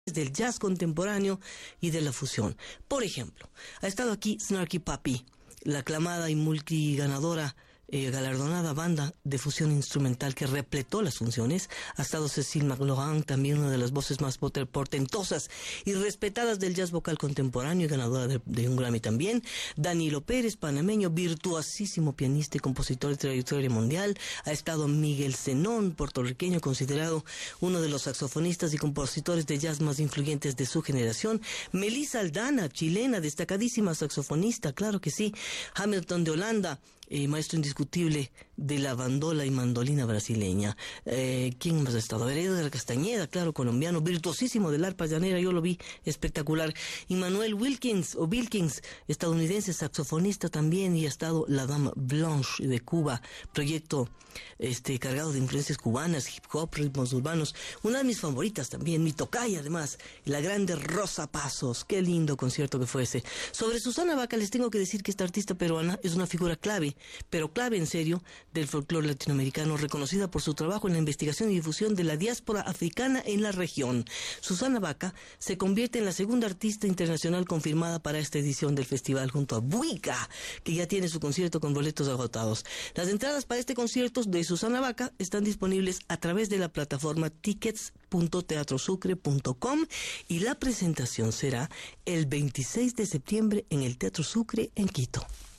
del jazz contemporáneo y de la fusión. Por ejemplo, ha estado aquí Snarky Puppy, la aclamada y multiganadora galardonada banda de fusión instrumental que repletó las funciones. Ha estado Cécile McLorin, también una de las voces más portentosas y respetadas del jazz vocal contemporáneo y ganadora de un Grammy también. Danilo Pérez, panameño, virtuosísimo pianista y compositor de trayectoria mundial. Ha estado Miguel Zenón, puertorriqueño, considerado uno de los saxofonistas y compositores de jazz más influyentes de su generación. Melissa Aldana, chilena, destacadísima saxofonista, claro que sí. Hamilton de Holanda, maestro indiscutible de la bandola y mandolina brasileña. ¿Quién más ha estado? Edgar Castañeda, claro, colombiano, virtuosísimo del arpa llanera, yo lo vi espectacular. Immanuel Wilkins, estadounidense, saxofonista también, y ha estado la Dame Blanche de Cuba, proyecto cargado de influencias cubanas, hip hop, ritmos urbanos. Una de mis favoritas también, mi tocaya además, la grande Rosa Pasos. Qué lindo concierto que fue ese. Sobre Susana Baca les tengo que decir que esta artista peruana es una figura clave, pero clave en serio, del folclore latinoamericano, reconocida por su trabajo en la investigación y difusión de la diáspora africana en la región. Susana Baca se convierte en la segunda artista internacional confirmada para esta edición del festival, junto a Buica, que ya tiene su concierto con boletos agotados. Las entradas para este concierto de Susana Baca están disponibles a través de la plataforma tickets.teatrosucre.com y la presentación será el 26 de septiembre en el Teatro Sucre en Quito.